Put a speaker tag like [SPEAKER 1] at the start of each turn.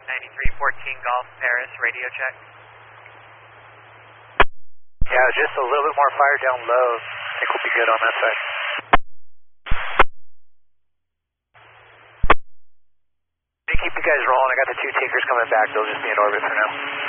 [SPEAKER 1] 9314 Golf Paris, radio check.
[SPEAKER 2] Yeah, just a little bit more fire down low. I think we'll be good on that side. Keep you guys rolling. I got the two takers coming back. They'll just be in orbit for now.